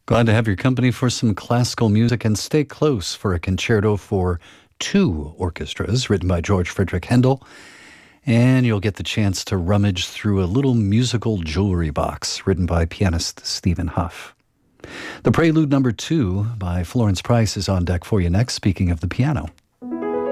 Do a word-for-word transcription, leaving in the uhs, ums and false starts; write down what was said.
Glad to have your company for some classical music, and stay close for a concerto for two orchestras written by George Frederick Handel. And you'll get the chance to rummage through a little musical jewelry box written by pianist Stephen Huff. The Prelude Number Two by Florence Price is on deck for you next, speaking of the piano.